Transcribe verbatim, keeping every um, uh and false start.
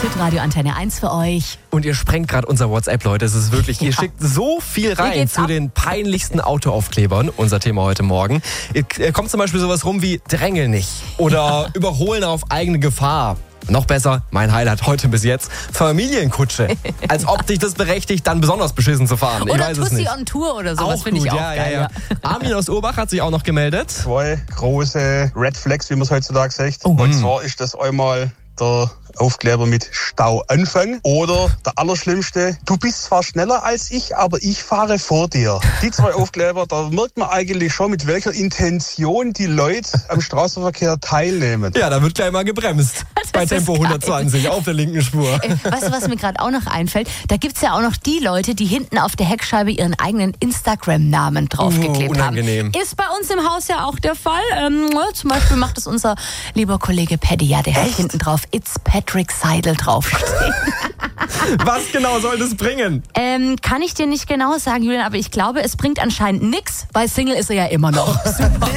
Hitradio Antenne eins für euch. Und ihr sprengt gerade unser WhatsApp, Leute. Es ist wirklich, ihr Ja. schickt so viel rein zu ab? den peinlichsten Autoaufklebern. Unser Thema heute Morgen. Ihr kommt zum Beispiel sowas rum wie Drängel nicht oder Überholen auf eigene Gefahr. Noch besser, mein Highlight heute bis jetzt, Familienkutsche. Als ob dich das berechtigt, dann besonders beschissen zu fahren. Ich Oder weiß es Tussi nicht. on Tour oder sowas, Auch finde ich gut, auch ja, geil. ja, ja. Armin aus Urbach hat sich auch noch gemeldet. Zwei große Red Flags, wie man es heutzutage sagt. Oh. Und zwar ist das einmal der Aufkleber mit Stauanfang oder der allerschlimmste, du bist zwar schneller als ich, aber ich fahre vor dir. Die zwei Aufkleber, da merkt man eigentlich schon, mit welcher Intention die Leute am Straßenverkehr teilnehmen. Ja, da wird gleich mal gebremst. Bei ist Tempo geil. hundertzwanzig auf der linken Spur. Äh, Weißt du, was mir gerade auch noch einfällt? Da gibt's ja auch noch die Leute, die hinten auf der Heckscheibe ihren eigenen Instagram-Namen draufgeklebt Oh, unangenehm. haben. Ist bei uns im Haus ja auch der Fall. Ähm, zum Beispiel macht es unser lieber Kollege Paddy. Ja, der hat hinten drauf It's Patrick Seidel draufstehen. Was genau soll das bringen? ähm, kann ich dir nicht genau sagen, Julian, aber ich glaube, es bringt anscheinend nichts, weil Single ist er ja immer noch. Super.